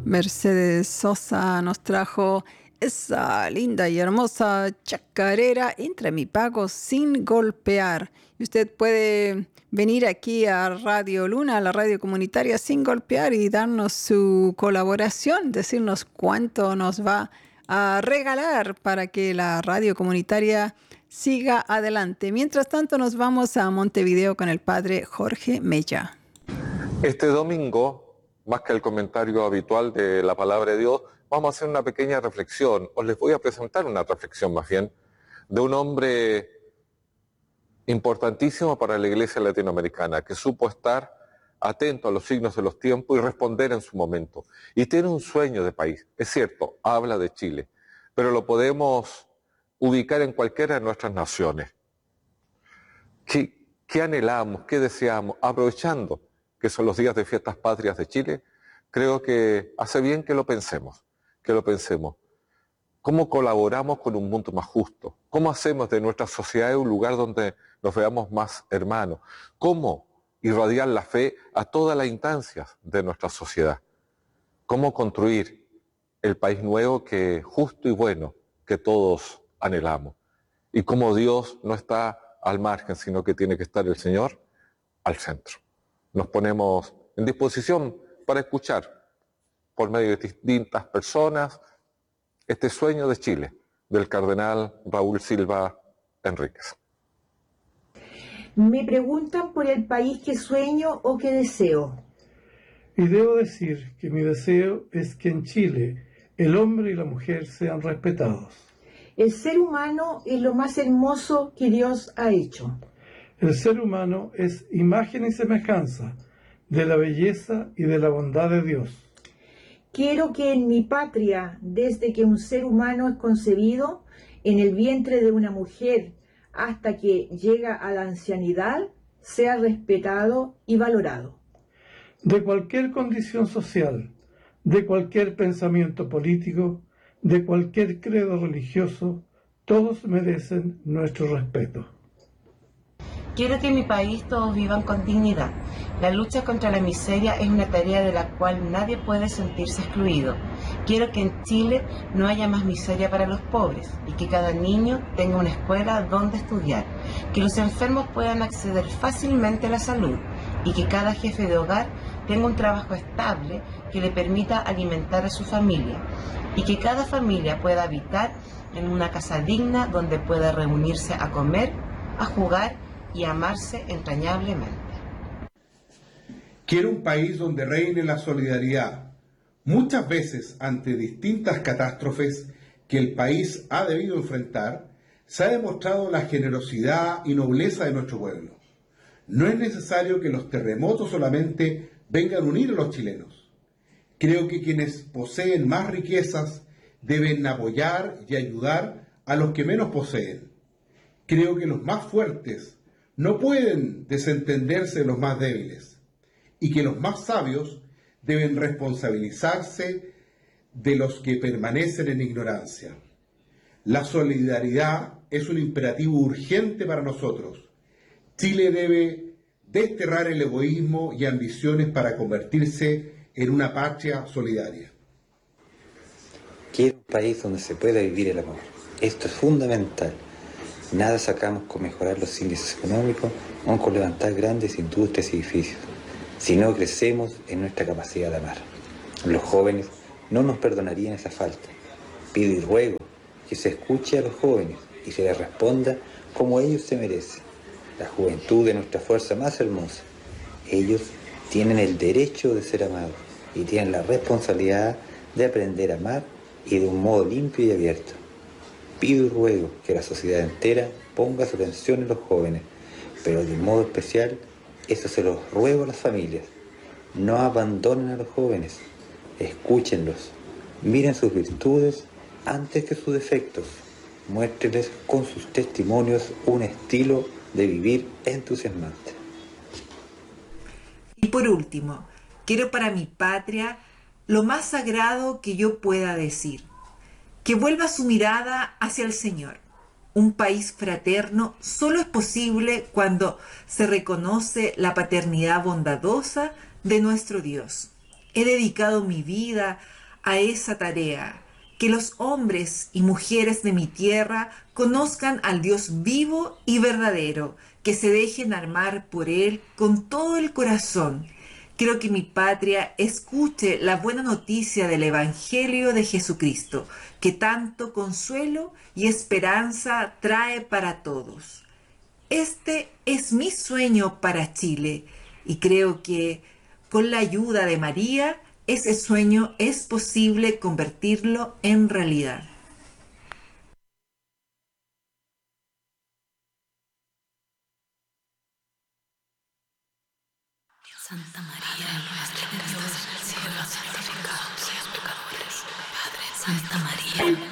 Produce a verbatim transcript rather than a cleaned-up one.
Mercedes Sosa nos trajo esa linda y hermosa chacarera Entre mi pago sin golpear. Y usted puede venir aquí a Radio Luna, a la radio comunitaria Sin Golpear, y darnos su colaboración, decirnos cuánto nos va a regalar para que la radio comunitaria siga adelante. Mientras tanto, nos vamos a Montevideo con el padre Jorge Mella. Este domingo, más que el comentario habitual de la palabra de Dios, vamos a hacer una pequeña reflexión, os les voy a presentar una reflexión más bien, de un hombre importantísimo para la iglesia latinoamericana, que supo estar atento a los signos de los tiempos y responder en su momento. Y tiene un sueño de país, es cierto, habla de Chile, pero lo podemos ubicar en cualquiera de nuestras naciones. ¿Qué, qué anhelamos, qué deseamos? Aprovechando que son los días de fiestas patrias de Chile, creo que hace bien que lo pensemos, que lo pensemos. ¿Cómo colaboramos con un mundo más justo? ¿Cómo hacemos de nuestra sociedad un lugar donde nos veamos más hermanos? ¿Cómo irradiar la fe a todas las instancias de nuestra sociedad? ¿Cómo construir el país nuevo que justo y bueno que todos anhelamos? Y cómo Dios no está al margen, sino que tiene que estar el Señor al centro. Nos ponemos en disposición para escuchar por medio de distintas personas este sueño de Chile del cardenal Raúl Silva Enríquez. Me preguntan por el país que sueño o que deseo. Y debo decir que mi deseo es que en Chile el hombre y la mujer sean respetados. El ser humano es lo más hermoso que Dios ha hecho. El ser humano es imagen y semejanza de la belleza y de la bondad de Dios. Quiero que en mi patria, desde que un ser humano es concebido en el vientre de una mujer hasta que llega a la ancianidad, sea respetado y valorado. De cualquier condición social, de cualquier pensamiento político, de cualquier credo religioso, todos merecen nuestro respeto. Quiero que en mi país todos vivan con dignidad. La lucha contra la miseria es una tarea de la cual nadie puede sentirse excluido. Quiero que en Chile no haya más miseria para los pobres y que cada niño tenga una escuela donde estudiar, que los enfermos puedan acceder fácilmente a la salud y que cada jefe de hogar tenga un trabajo estable que le permita alimentar a su familia y que cada familia pueda habitar en una casa digna donde pueda reunirse a comer, a jugar y amarse entrañablemente. Quiero un país donde reine la solidaridad. Muchas veces, ante distintas catástrofes que el país ha debido enfrentar, se ha demostrado la generosidad y nobleza de nuestro pueblo. No es necesario que los terremotos solamente vengan a unir a los chilenos. Creo que quienes poseen más riquezas deben apoyar y ayudar a los que menos poseen. Creo que los más fuertes no pueden desentenderse de los más débiles y que los más sabios deben responsabilizarse de los que permanecen en ignorancia. La solidaridad es un imperativo urgente para nosotros. Chile debe desterrar el egoísmo y ambiciones para convertirse en una patria solidaria. Quiero un país donde se pueda vivir el amor. Esto es fundamental. Nada sacamos con mejorar los índices económicos o con levantar grandes industrias y edificios, si no crecemos en nuestra capacidad de amar. Los jóvenes no nos perdonarían esa falta. Pido y ruego que se escuche a los jóvenes y se les responda como ellos se merecen. La juventud es nuestra fuerza más hermosa. Ellos tienen el derecho de ser amados y tienen la responsabilidad de aprender a amar y de un modo limpio y abierto. Pido y ruego que la sociedad entera ponga su atención en los jóvenes, pero de modo especial, eso se los ruego a las familias. No abandonen a los jóvenes, escúchenlos, miren sus virtudes antes que sus defectos, muéstrenles con sus testimonios un estilo de vivir entusiasmante. Y por último, quiero para mi patria lo más sagrado que yo pueda decir, que vuelva su mirada hacia el Señor. Un país fraterno solo es posible cuando se reconoce la paternidad bondadosa de nuestro Dios. he dedicado mi vida a esa tarea, que los hombres y mujeres de mi tierra conozcan al Dios vivo y verdadero, que se dejen armar por Él con todo el corazón. Quiero que mi patria escuche la buena noticia del Evangelio de Jesucristo, que tanto consuelo y esperanza trae para todos. Este es mi sueño para Chile y creo que con la ayuda de María, ese sueño es posible convertirlo en realidad. Santa María, Madre de Dios, en el cielo, santificados seas pecadores. Padre, Santa María.